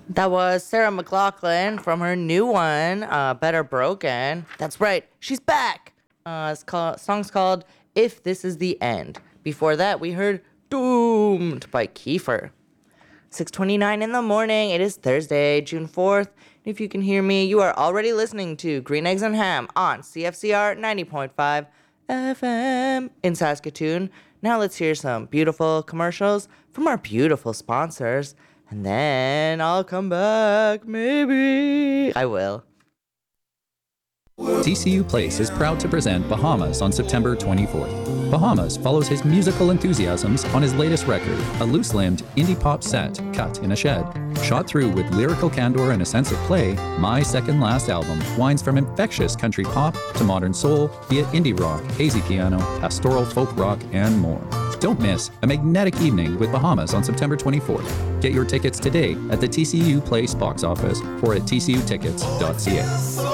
That was Sarah McLachlan from her new one, Better Broken. That's right, she's back. Song's called If This Is the End. Before that, we heard Doomed by Kiefer. 6:29 in the morning. It is Thursday, June 4th. If you can hear me, you are already listening to Green Eggs and Ham on CFCR 90.5 FM in Saskatoon. Now let's hear some beautiful commercials from our beautiful sponsors. And then I'll come back, maybe. I will. TCU Place is proud to present Bahamas on September 24th. Bahamas follows his musical enthusiasms on his latest record, a loose-limbed indie pop set cut in a shed. Shot through with lyrical candor and a sense of play, My Second Last album winds from infectious country pop to modern soul via indie rock, hazy piano, pastoral folk rock, and more. Don't miss a magnetic evening with Bahamas on September 24th. Get your tickets today at the TCU Place box office or at tcutickets.ca.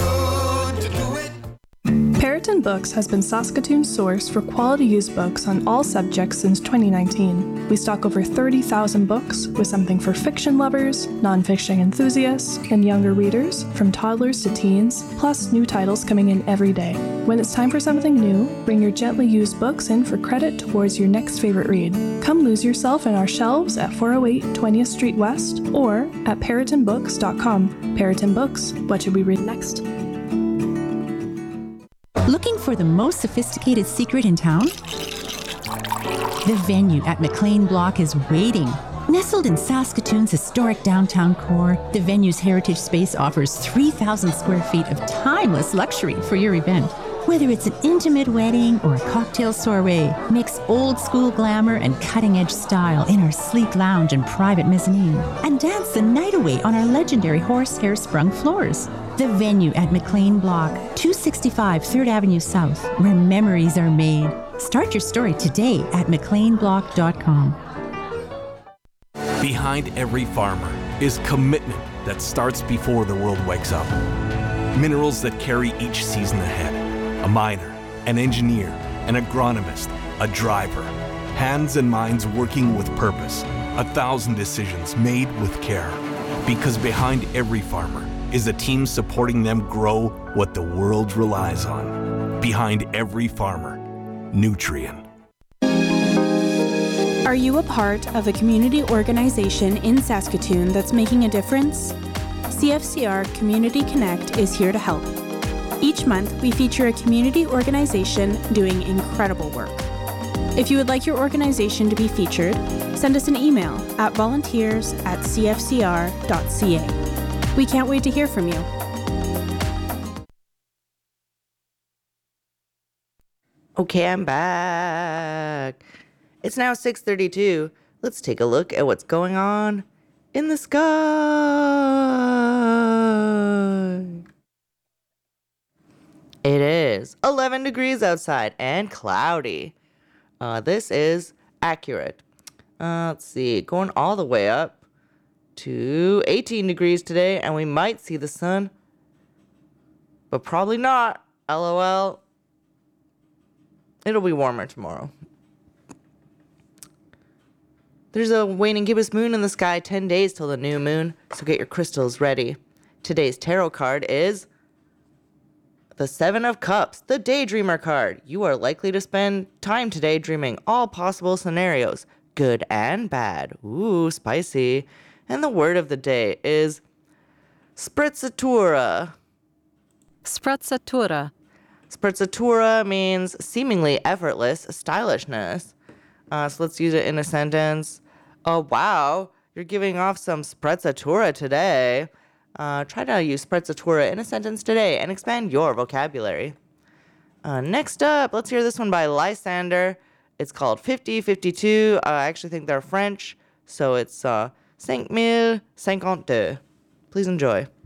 Periton Books has been Saskatoon's source for quality used books on all subjects since 2019. We stock over 30,000 books, with something for fiction lovers, nonfiction enthusiasts, and younger readers, from toddlers to teens, plus new titles coming in every day. When it's time for something new, bring your gently used books in for credit towards your next favorite read. Come lose yourself in our shelves at 408 20th Street West or at peritonbooks.com. Periton Books, what should we read next? Looking for the most sophisticated secret in town? The Venue at McLean Block is waiting. Nestled in Saskatoon's historic downtown core, the Venue's heritage space offers 3,000 square feet of timeless luxury for your event. Whether it's an intimate wedding or a cocktail soiree, mix old school glamour and cutting-edge style in our sleek lounge and private mezzanine, and dance the night away on our legendary horsehair sprung floors. The Venue at McLean Block, 265 3rd Avenue South, where memories are made. Start your story today at mcleanblock.com. Behind every farmer is commitment that starts before the world wakes up. Minerals that carry each season ahead. A miner, an engineer, an agronomist, a driver. Hands and minds working with purpose. 1,000 decisions made with care. Because behind every farmer is a team supporting them grow what the world relies on. Behind every farmer, Nutrien. Are you a part of a community organization in Saskatoon that's making a difference? CFCR Community Connect is here to help. Each month, we feature a community organization doing incredible work. If you would like your organization to be featured, send us an email at volunteers@cfcr.ca. We can't wait to hear from you. Okay, I'm back. It's now 6:32. Let's take a look at what's going on in the sky. It is 11 degrees outside and cloudy. This is accurate. Let's see, going all the way up to 18 degrees today, and we might see the sun, but probably not. LOL. It'll be warmer tomorrow. There's a waning gibbous moon in the sky, 10 days till the new moon, so get your crystals ready. Today's tarot card is the Seven of Cups, the Daydreamer card. You are likely to spend time today dreaming all possible scenarios, good and bad. Ooh, spicy. And the word of the day is sprezzatura. Sprezzatura. Sprezzatura means seemingly effortless stylishness. So let's use it in a sentence. Oh, wow, you're giving off some sprezzatura today. Try to use sprezzatura in a sentence today and expand your vocabulary. Next up, let's hear this one by Lysander. It's called 50-52. I actually think they're French, so it's 5052. Please enjoy.